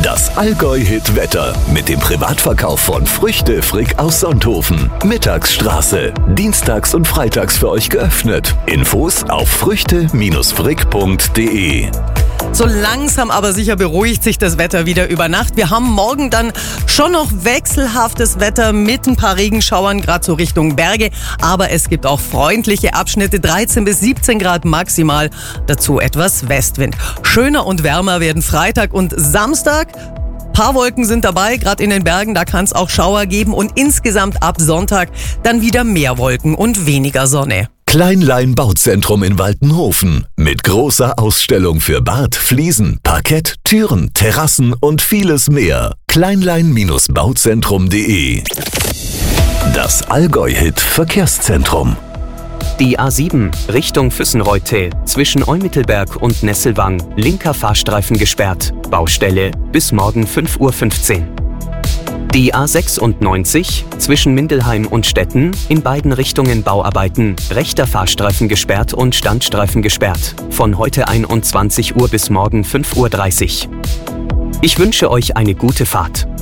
Das Allgäu-Hit-Wetter mit dem Privatverkauf von Früchte Frick aus Sonthofen. Mittagsstraße. Dienstags und freitags für euch geöffnet. Infos auf früchte-frick.de. So langsam aber sicher beruhigt sich das Wetter wieder über Nacht. Wir haben morgen dann schon noch wechselhaftes Wetter mit ein paar Regenschauern, gerade so Richtung Berge. Aber es gibt auch freundliche Abschnitte, 13 bis 17 Grad maximal. Dazu etwas Westwind. Schöner und wärmer werden Freitag und Samstag. Paar Wolken sind dabei, gerade in den Bergen, da kann es auch Schauer geben. Und insgesamt ab Sonntag dann wieder mehr Wolken und weniger Sonne. Kleinlein Bauzentrum in Waltenhofen mit großer Ausstellung für Bad, Fliesen, Parkett, Türen, Terrassen und vieles mehr. Kleinlein-bauzentrum.de. Das Allgäu-Hit Verkehrszentrum. Die A7 Richtung Füssenreuth zwischen Eumittelberg und Nesselwang, linker Fahrstreifen gesperrt, Baustelle bis morgen 5:15 Uhr. Die A96 zwischen Mindelheim und Stetten, in beiden Richtungen Bauarbeiten, rechter Fahrstreifen gesperrt und Standstreifen gesperrt, von heute 21 Uhr bis morgen 5:30 Uhr. Ich wünsche euch eine gute Fahrt.